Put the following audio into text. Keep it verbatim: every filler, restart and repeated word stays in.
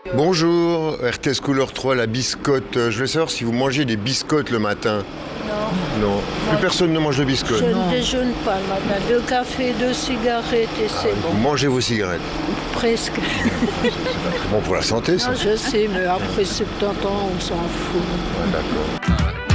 Bonjour, R T S couleur trois, la biscotte. Je voulais savoir si vous mangez des biscottes le matin. Non. Non. Plus personne ne mange de biscottes. Je ne déjeune pas le matin. Deux cafés, deux cigarettes et c'est bon. Vous mangez vos cigarettes. Presque. Bon pour la santé ça. Non, je sais, mais après soixante-dix ans, on s'en fout. Ouais, d'accord.